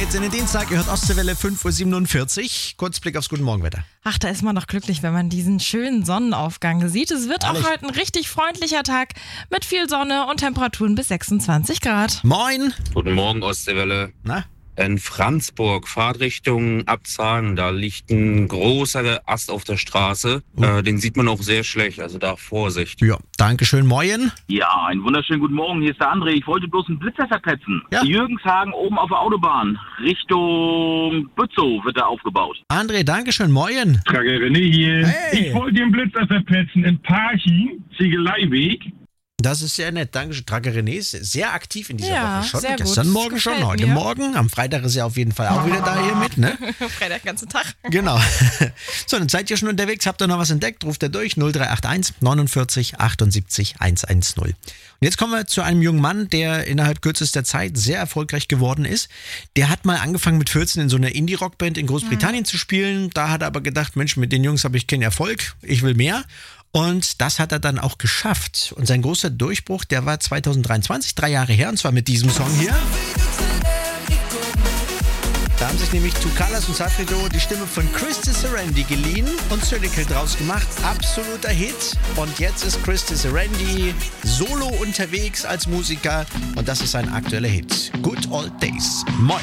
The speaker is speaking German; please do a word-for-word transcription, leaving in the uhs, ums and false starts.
geht's in den Dienstag. Ihr hört Ostseewelle fünf Uhr siebenundvierzig. Kurz Blick aufs Guten Morgenwetter. Ach, da ist man doch glücklich, wenn man diesen schönen Sonnenaufgang sieht. Es wird Ehrlich? auch heute ein richtig freundlicher Tag mit viel Sonne und Temperaturen bis sechsundzwanzig Grad. Moin. Guten Morgen, Ostseewelle. Na? In Franzburg, Fahrtrichtung Abzahlen, da liegt ein großer Ast auf der Straße. Oh. Äh, den sieht man auch sehr schlecht, also da Vorsicht. Ja, dankeschön. Moin. Ja, einen wunderschönen guten Morgen. Hier ist der André. Ich wollte bloß einen Blitzer verpetzen. Ja. Jürgenshagen oben auf der Autobahn. Richtung Bützow wird er aufgebaut. André, dankeschön. Moin. Trager René hier. Hey. Ich wollte den Blitzer verpetzen in Parchim, Ziegeleiweg. Das ist sehr nett. Dankeschön. Trager René ist sehr aktiv in dieser Ja, Woche schon. sehr gut. Gestern Morgen Das schon, gefällt heute mir. Morgen. Am Freitag ist er auf jeden Fall auch wieder da hier mit, ne? Freitag den ganzen Tag. Genau. So, dann seid ihr schon unterwegs. Habt ihr noch was entdeckt? Ruft er durch. null drei acht eins neunundvierzig achtundsiebzig hundertzehn. Und jetzt kommen wir zu einem jungen Mann, der innerhalb kürzester Zeit sehr erfolgreich geworden ist. Der hat mal angefangen mit vierzehn in so einer Indie-Rockband in Großbritannien mhm. zu spielen. Da hat er aber gedacht, Mensch, mit den Jungs habe ich keinen Erfolg. Ich will mehr. Und das hat er dann auch geschafft. Und sein großer Durchbruch, der war zweitausenddreiundzwanzig, drei Jahre her, und zwar mit diesem Song hier. Da haben sich nämlich Two Colors und Safrido die Stimme von Christy Serendi geliehen und Cynical draus gemacht. Absoluter Hit. Und jetzt ist Christy Serendi solo unterwegs als Musiker. Und das ist ein aktueller Hit. Good Old Days. Moin.